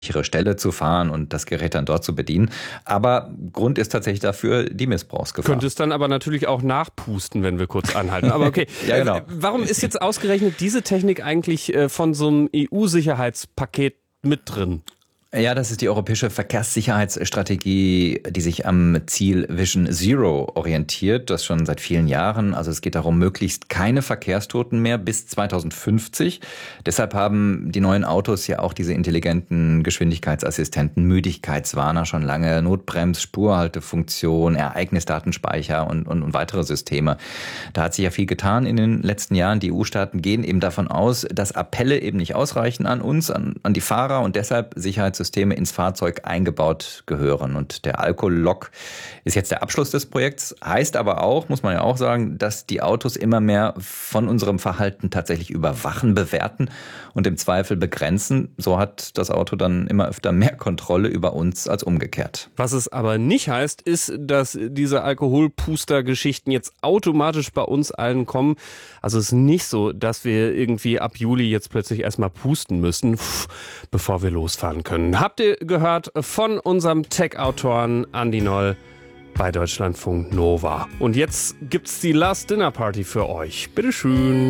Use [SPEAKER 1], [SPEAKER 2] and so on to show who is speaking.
[SPEAKER 1] Stelle zu fahren und das Gerät dann dort zu bedienen. Aber Grund ist tatsächlich dafür die Missbrauchsgefahr.
[SPEAKER 2] Könnte es dann aber natürlich auch nachpusten, wenn wir kurz anhalten. Aber okay,
[SPEAKER 1] ja, genau.
[SPEAKER 2] Warum ist jetzt ausgerechnet diese Technik eigentlich von so einem EU-Sicherheitspaket mit drin?
[SPEAKER 1] Ja, das ist die europäische Verkehrssicherheitsstrategie, die sich am Ziel Vision Zero orientiert, das schon seit vielen Jahren. Also es geht darum, möglichst keine Verkehrstoten mehr bis 2050. Deshalb haben die neuen Autos ja auch diese intelligenten Geschwindigkeitsassistenten, Müdigkeitswarner schon lange, Notbrems, Spurhaltefunktion, Ereignisdatenspeicher und weitere Systeme. Da hat sich ja viel getan in den letzten Jahren. Die EU-Staaten gehen eben davon aus, dass Appelle eben nicht ausreichen an uns, an die Fahrer und deshalb Sicherheitssysteme ins Fahrzeug eingebaut gehören. Und der Alkolok ist jetzt der Abschluss des Projekts, heißt aber auch, muss man ja auch sagen, dass die Autos immer mehr von unserem Verhalten tatsächlich überwachen, bewerten und im Zweifel begrenzen. So hat das Auto dann immer öfter mehr Kontrolle über uns als umgekehrt.
[SPEAKER 2] Was es aber nicht heißt, ist, dass diese Alkoholpuster-Geschichten jetzt automatisch bei uns allen kommen. Also es ist nicht so, dass wir irgendwie ab Juli jetzt plötzlich erstmal pusten müssen, bevor wir losfahren können. Habt ihr gehört von unserem Tech-Autoren Andi Noll bei Deutschlandfunk Nova. Und jetzt gibt's die Last Dinner Party für euch. Bitteschön.